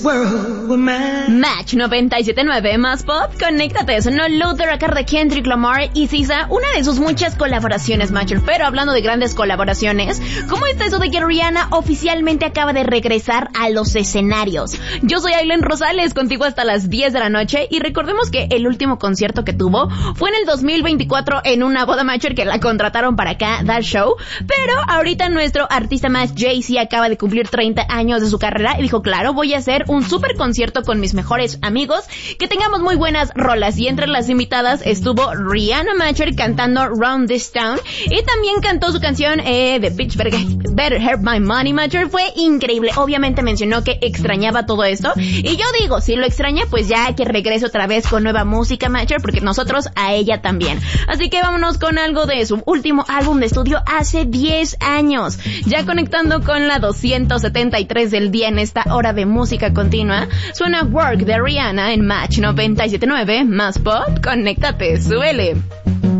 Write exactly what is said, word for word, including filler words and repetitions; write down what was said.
Match noventa y siete punto nueve más pop, conéctate, sonó Luther acá de Kendrick Lamar y S Z A, una de sus muchas colaboraciones, macho. Pero hablando de grandes colaboraciones, ¿cómo está eso de que Rihanna oficialmente acaba de regresar a los escenarios? Yo soy Aileen Rosales, contigo hasta las diez de la noche, y recordemos que el último concierto que tuvo fue en el dos mil veinticuatro en una boda, macho, que la contrataron para acá, dar show. Pero ahorita nuestro artista más, Jay-Z, acaba de cumplir treinta años de su carrera y dijo, claro, voy a hacer un super concierto con mis mejores amigos, que tengamos muy buenas rolas. Y entre las invitadas estuvo Rihanna, Matcher, cantando Round This Town, y también cantó su canción eh, de Bitch Better, Better Have My Money, Matcher. Fue increíble. Obviamente mencionó que extrañaba todo esto, y yo digo, si lo extraña, pues ya que regrese otra vez con nueva música, Matcher, porque nosotros a ella también. Así que vámonos con algo de su último álbum de estudio hace diez años, ya conectando con la doscientos setenta y tres del día en esta hora de música continua. Suena Work de Rihanna en Match noventa y siete punto nueve más pop, conéctate, súbele.